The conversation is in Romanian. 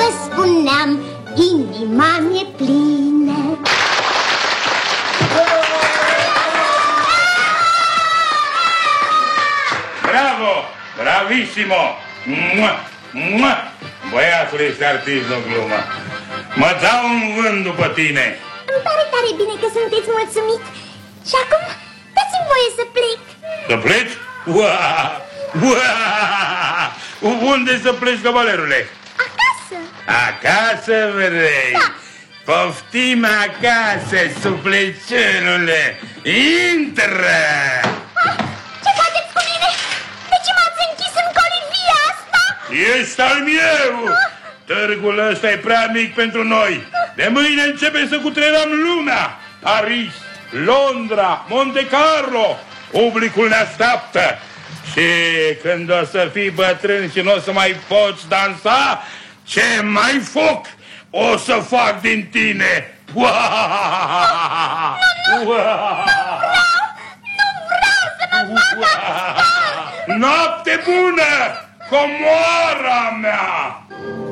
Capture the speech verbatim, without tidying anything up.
vă spuneam, inima mi-e plină. Bravo! Bravissimo! Mua! Mua! Băiatul este artist, nu glumă. Mă dau un vânt după tine. Îmi pare tare bine că sunteți mulțumit. Și acum dați-mi voie să plec. Să pleci? Ua! Ua! Unde să pleci, cavalerule? Acasă. Acasă vrei? Da. Poftim acasă, suflecelule. Intră! Ah, ce faceți cu mine? De ce m-ați închis în colivia asta? Ești al meu! Ah. Târgul ăsta e prea mic pentru noi. De mâine începe să cutrerăm lumea. Paris, Londra, Monte Carlo. Publicul ne așteaptă. Și când o să fii bătrân și nu o să mai poți dansa, ce mai foc o să fac din tine. Nu, nu, nu, nu vreau să mă fac asta. Noapte bună, comoara mea!